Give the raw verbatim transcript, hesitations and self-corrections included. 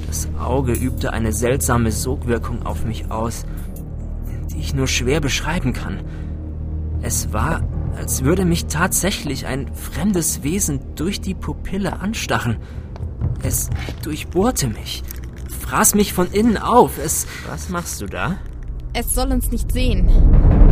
Das Auge übte eine seltsame Sogwirkung auf mich aus, die ich nur schwer beschreiben kann. Es war, als würde mich tatsächlich ein fremdes Wesen durch die Pupille anstarren. Es durchbohrte mich, fraß mich von innen auf. Es... Was machst du da? Es soll uns nicht sehen.